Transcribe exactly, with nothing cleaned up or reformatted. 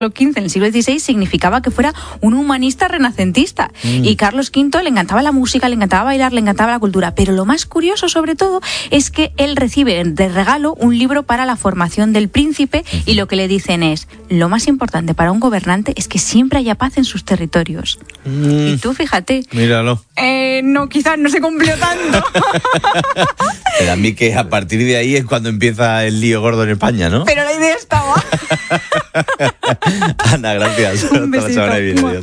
quince en el siglo dieciséis significaba que fuera un humanista renacentista. Mm. Y Carlos quinto le encantaba la música, le encantaba bailar, le encantaba la cultura. Pero lo más curioso, sobre todo, es que él recibe de regalo un libro para la formación del príncipe y lo que le dicen es: lo más importante para un gobernante es que siempre haya paz en sus territorios. Mm. Y tú, fíjate. Míralo. Eh, no, quizás no se cumplió tanto. Pero a mí que a partir de ahí es cuando empieza el lío gordo en España, ¿no? Pero la idea estaba. Ana, gracias. Un besito. Hasta la semana que viene.